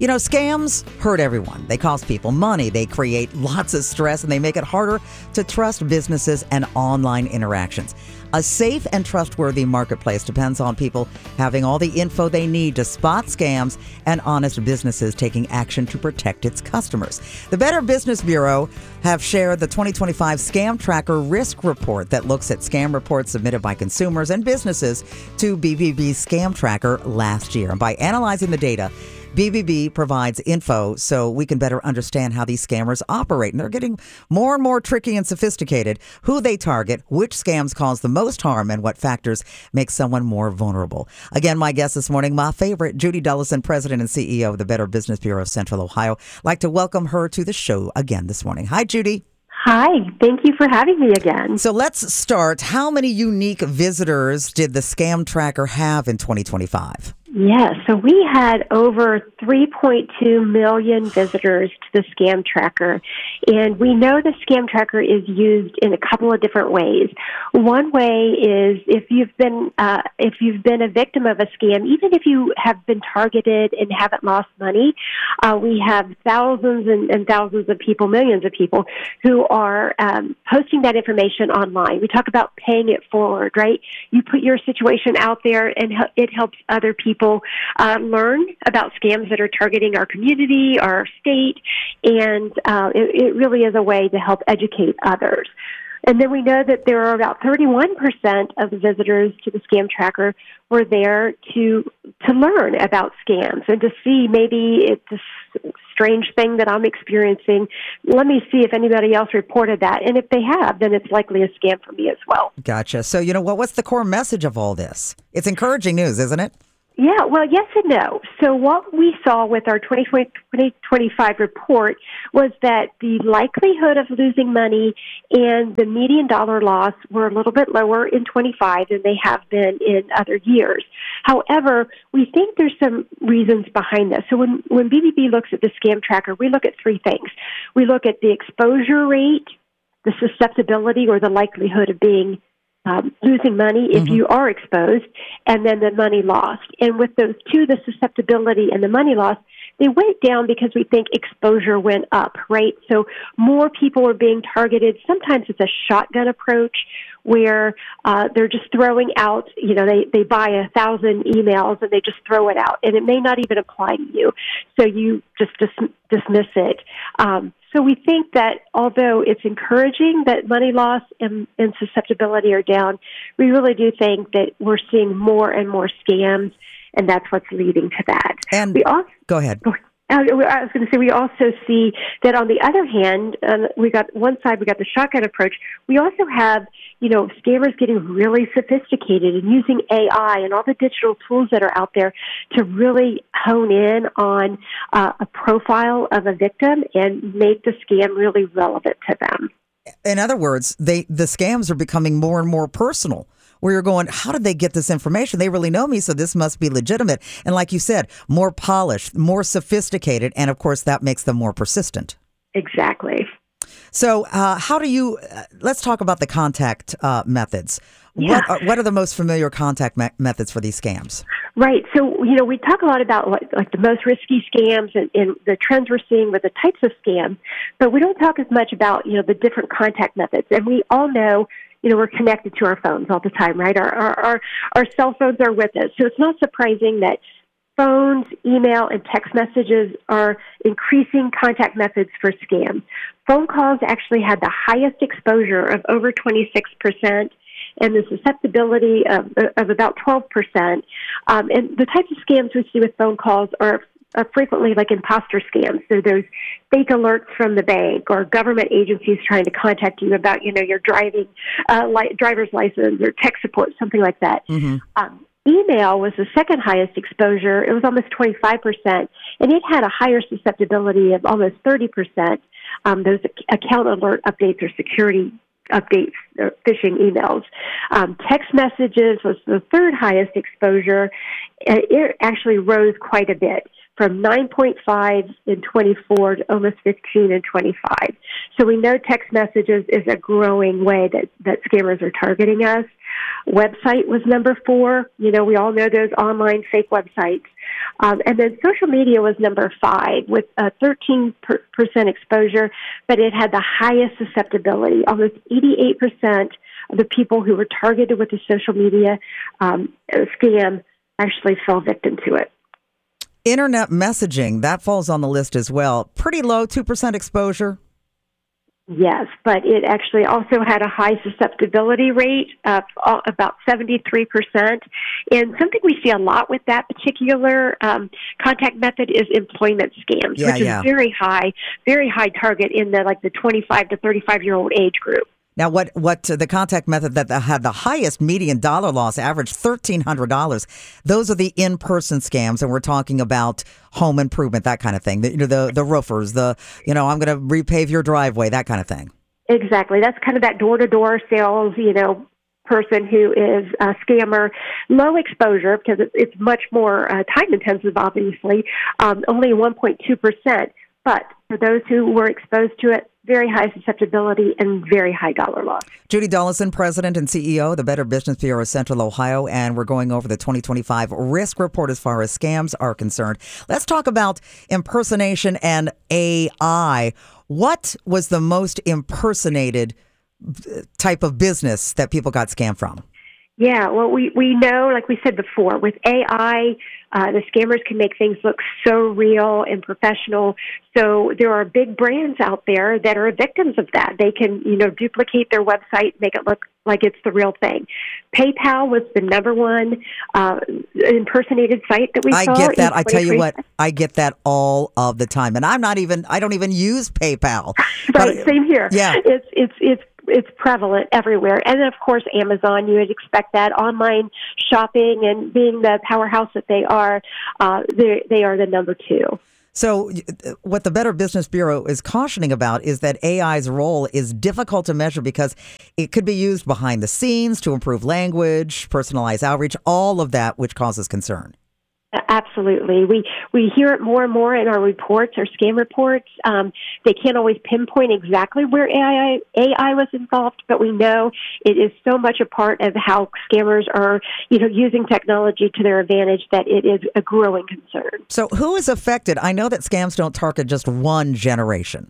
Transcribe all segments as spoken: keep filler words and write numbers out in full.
You know, scams hurt everyone. They cost people money, they create lots of stress, and they make it harder to trust businesses and online interactions. A safe and trustworthy marketplace depends on people having all the info they need to spot scams and honest businesses taking action to protect its customers. The Better Business Bureau have shared the twenty twenty-five Scam Tracker Risk Report that looks at scam reports submitted by consumers and businesses to B B B's Scam Tracker last year. And by analyzing the data, B B B provides info so we can better understand how these scammers operate. And they're getting more and more tricky and sophisticated, who they target, which scams cause the most harm, and what factors make someone more vulnerable. Again, my guest this morning, my favorite, Judy Dullison, President and C E O of the Better Business Bureau of Central Ohio. I'd like to welcome her to the show again this morning. Hi, Judy. Hi, thank you for having me again. So let's start. How many unique visitors did the Scam Tracker have in twenty twenty-five? Yeah, so we had over three point two million visitors to the Scam Tracker, and we know the Scam Tracker is used in a couple of different ways. One way is if you've been uh, if you've been a victim of a scam, even if you have been targeted and haven't lost money, uh, we have thousands and, and thousands of people, millions of people, who are um, posting that information online. We talk about paying it forward, right? You put your situation out there, and it helps other people Uh, learn about scams that are targeting our community, our state, and uh, it, it really is a way to help educate others. And then we know that there are about thirty-one percent of the visitors to the Scam Tracker were there to to learn about scams and to see maybe it's a strange thing that I'm experiencing. Let me see if anybody else reported that. And if they have, then it's likely a scam for me as well. Gotcha. So, you know, what what's the core message of all this? It's encouraging news, isn't it? Yeah, well, yes and no. So what we saw with our twenty twenty-five report was that the likelihood of losing money and the median dollar loss were a little bit lower in twenty-five than they have been in other years. However, we think there's some reasons behind this. So when, when B B B looks at the Scam Tracker, we look at three things. We look at the exposure rate, the susceptibility or the likelihood of being Um, losing money if mm-hmm. you are exposed, and then the money lost. And with those two, the susceptibility and the money loss, they went down because we think exposure went up, right? So more people are being targeted. Sometimes it's a shotgun approach where uh, they're just throwing out, you know, they, they buy a thousand emails and they just throw it out, and it may not even apply to you. So you just dis- dismiss it. Um, so we think that although it's encouraging that money loss and, and susceptibility are down, we really do think that we're seeing more and more scams, and that's what's leading to that. And we also, go ahead. Go, I was going to say, we also see that on the other hand, um, we got one side, we got the shotgun approach. We also have, you know, scammers getting really sophisticated and using A I and all the digital tools that are out there to really hone in on uh, a profile of a victim and make the scam really relevant to them. In other words, they the scams are becoming more and more personal, where you're going, how did they get this information? They really know me, so this must be legitimate. And like you said, more polished, more sophisticated, and of course that makes them more persistent. Exactly. So uh, how do you, uh, let's talk about the contact uh, methods. Yeah. What, are, what are the most familiar contact me- methods for these scams? Right. So, you know, we talk a lot about like, like the most risky scams and, and the trends we're seeing with the types of scams, but we don't talk as much about, you know, the different contact methods. And we all know, you know, we're connected to our phones all the time, right? Our, our, our, our cell phones are with us. So it's not surprising that phones, email, and text messages are increasing contact methods for scams. Phone calls actually had the highest exposure of over twenty-six percent and the susceptibility of, of about twelve percent. Um, and the types of scams we see with phone calls are Uh, frequently like imposter scams. So there's fake alerts from the bank or government agencies trying to contact you about, you know, your driving, uh, li- driver's license or tech support, something like that. Mm-hmm. Um, email was the second highest exposure. It was almost twenty-five percent, and it had a higher susceptibility of almost thirty percent. Um, those account alert updates or security updates or phishing emails. Um, text messages was the third highest exposure. It actually rose quite a bit, from nine point five in twenty-four to almost fifteen in twenty-five. So we know text messages is a growing way that, that scammers are targeting us. Website was number four. You know, we all know those online fake websites. Um, and then social media was number five with a thirteen percent exposure, but it had the highest susceptibility. Almost eighty-eight percent of the people who were targeted with the social media um, scam actually fell victim to it. Internet messaging, that falls on the list as well. Pretty low, two percent exposure. Yes, but it actually also had a high susceptibility rate of about seventy-three percent. And something we see a lot with that particular um, contact method is employment scams, Yeah, which yeah. is very high, very high target in the like the twenty-five to thirty-five-year-old age group. Now, what what uh, the contact method that had the highest median dollar loss, averaged thirteen hundred dollars. Those are the in-person scams, and we're talking about home improvement, that kind of thing. The, you know, the the roofers, the you know, I'm going to repave your driveway, that kind of thing. Exactly. That's kind of that door-to-door sales, you know, person who is a scammer. Low exposure because it's, it's much more uh, time-intensive, obviously, um, only one point two percent. But for those who were exposed to it, very high susceptibility and very high dollar loss. Judy Dollison, President and C E O of the Better Business Bureau of Central Ohio, and we're going over the twenty twenty-five risk report as far as scams are concerned. Let's talk about impersonation and A I. What was the most impersonated type of business that people got scammed from? Yeah, well, we, we know, like we said before, with A I, uh, the scammers can make things look so real and professional. So there are big brands out there that are victims of that. They can, you know, duplicate their website, make it look like it's the real thing. PayPal was the number one uh, impersonated site that we I saw. get that. in I tell you what, twenty twenty. I get that all of the time, and I'm not even. I don't even use PayPal. Right, But- same here. Yeah. It's it's it's it's prevalent everywhere. And then, of course, Amazon, you would expect that. Online shopping and being the powerhouse that they are, uh, they they are the number two. So uh, what the Better Business Bureau is cautioning about is that A I's role is difficult to measure because it could be used behind the scenes to improve language, personalize outreach, all of that, which causes concern. Absolutely. We we hear it more and more in our reports, our scam reports. Um, they can't always pinpoint exactly where A I, A I was involved, but we know it is so much a part of how scammers are, you know, using technology to their advantage that it is a growing concern. So who is affected? I know that scams don't target just one generation.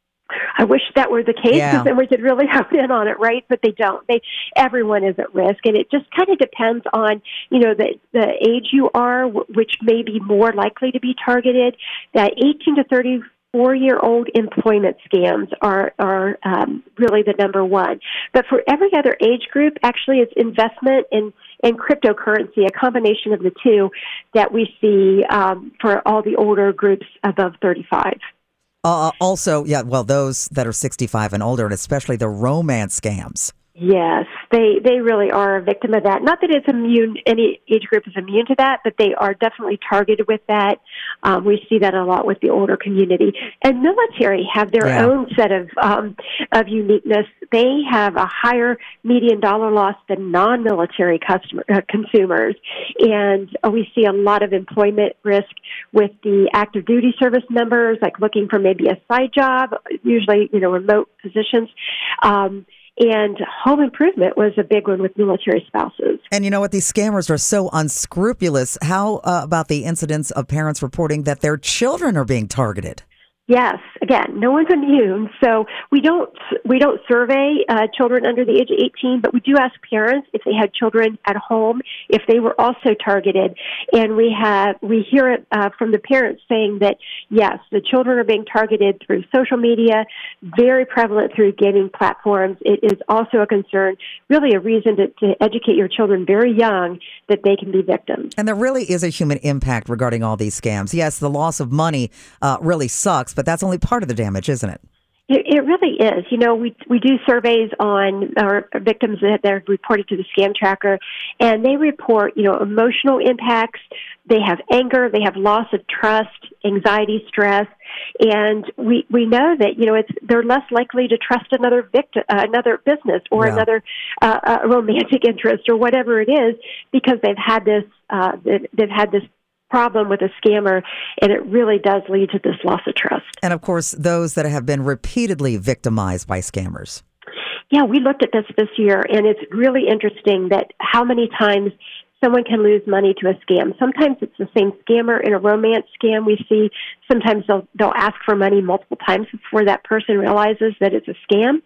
I wish that were the case, because Yeah. then we could really hone in on it, right? But they don't. They everyone is at risk, and it just kind of depends on, you know, the the age you are, w- which may be more likely to be targeted. That eighteen to thirty-four year old employment scams are are um, really the number one. But for every other age group, actually, it's investment in in cryptocurrency, a combination of the two that we see um, for all the older groups above thirty-five. Uh, also, yeah, well, those that are sixty-five and older, and especially the romance scams. Yes, they they really are a victim of that. Not that it's immune, any age group is immune to that, but they are definitely targeted with that. Um, we see that a lot with the older community. And military have their Yeah. own set of um, of uniqueness. They have a higher median dollar loss than non-military customer uh, consumers, and uh, we see a lot of employment risk with the active duty service members, like looking for maybe a side job, usually you know remote positions. Um, And home improvement was a big one with military spouses. And you know what? These scammers are so unscrupulous. How uh, about the incidents of parents reporting that their children are being targeted? Yes, again, no one's immune, so we don't we don't survey uh, children under the age of eighteen, but we do ask parents if they had children at home if they were also targeted, and we have we hear it uh, from the parents saying that yes, the children are being targeted through social media, very prevalent through gaming platforms. It is also a concern, really a reason to, to educate your children very young that they can be victims. And there really is a human impact regarding all these scams. Yes, the loss of money uh, really sucks, but that's only part of the damage, isn't it? It, it really is. You know, we we do surveys on our victims that they're reported to the Scam Tracker, and they report, you know, emotional impacts. They have anger, they have loss of trust, anxiety, stress, and we we know that you know it's they're less likely to trust another victim, uh, another business, or Yeah. another uh, uh, romantic interest, or whatever it is, because they've had this uh, they've, they've had this problem with a scammer, and it really does lead to this loss of trust. And of course, those that have been repeatedly victimized by scammers. Yeah, we looked at this this year, and it's really interesting that how many times someone can lose money to a scam. Sometimes it's the same scammer in a romance scam we see. Sometimes they'll they'll ask for money multiple times before that person realizes that it's a scam.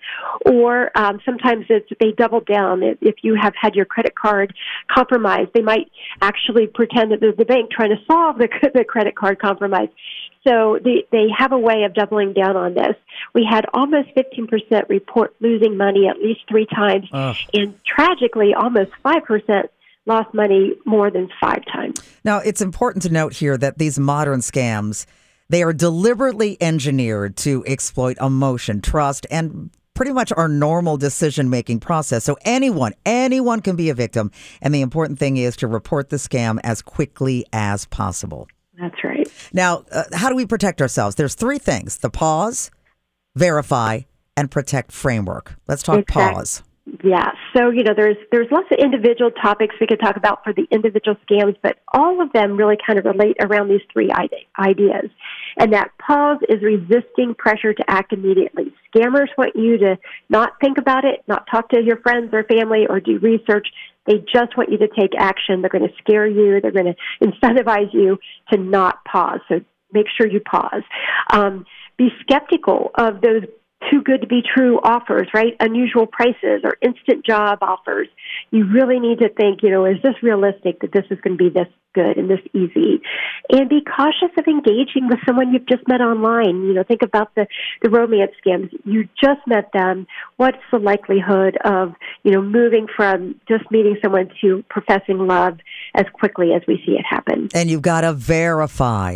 Or um, sometimes it's they double down. If, if you have had your credit card compromised, they might actually pretend that they're the bank trying to solve the, the credit card compromise. So they, they have a way of doubling down on this. We had almost fifteen percent report losing money at least three times. Ugh. And tragically, almost five percent lost money more than five times. Now, it's important to note here that these modern scams, they are deliberately engineered to exploit emotion, trust, and pretty much our normal decision-making process. So anyone, anyone can be a victim. And the important thing is to report the scam as quickly as possible. That's right. Now, uh, how do we protect ourselves? There's three things: the pause, verify, and protect framework. Let's talk exactly. pause. Yeah. So, you know, there's there's lots of individual topics we could talk about for the individual scams, but all of them really kind of relate around these three ideas. And that pause is resisting pressure to act immediately. Scammers want you to not think about it, not talk to your friends or family or do research. They just want you to take action. They're going to scare you. They're going to incentivize you to not pause. So make sure you pause. Um, be skeptical of those too good to be true offers, right? Unusual prices or instant job offers. You really need to think, you know, is this realistic that this is going to be this good and this easy? And be cautious of engaging with someone you've just met online. You know, think about the, the romance scams. You just met them. What's the likelihood of, you know, moving from just meeting someone to professing love as quickly as we see it happen? And you've got to verify.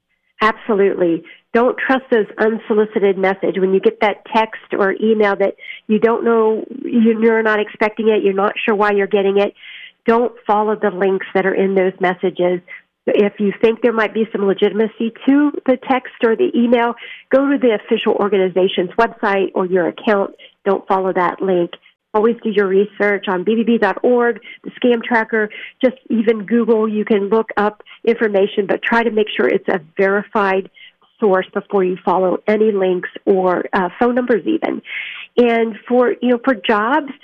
Absolutely. Don't trust those unsolicited messages. When you get that text or email that you don't know, you're not expecting it, you're not sure why you're getting it, don't follow the links that are in those messages. If you think there might be some legitimacy to the text or the email, go to the official organization's website or your account. Don't follow that link. Always do your research on b b b dot org, the scam tracker. Just even Google, you can look up information, but try to make sure it's a verified source before you follow any links or uh, phone numbers even. And for, you know, for jobs,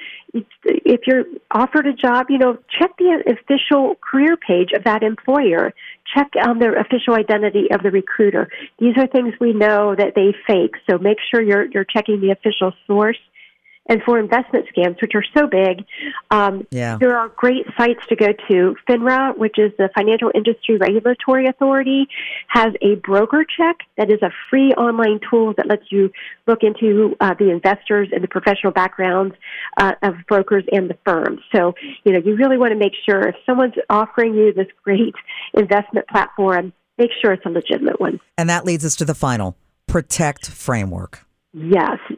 if you're offered a job, you know, check the official career page of that employer. Check on the official identity of the recruiter. These are things we know that they fake, so make sure you're you're checking the official source. And for investment scams, which are so big, um, yeah. there are great sites to go to. FINRA, which is the Financial Industry Regulatory Authority, has a broker check that is a free online tool that lets you look into uh, the investors and the professional backgrounds uh, of brokers and the firms. So, you know, you really want to make sure if someone's offering you this great investment platform, make sure it's a legitimate one. And that leads us to the final, protect framework. Yes,